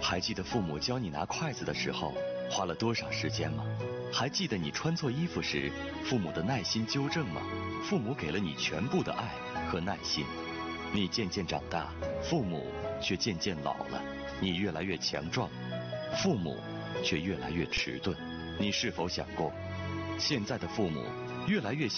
还记得父母教你拿筷子的时候花了多少时间吗？还记得你穿错衣服时父母的耐心纠正吗？父母给了你全部的爱和耐心。你渐渐长大，父母却渐渐老了。你越来越强壮，父母却越来越迟钝。你是否想过，现在的父母越来越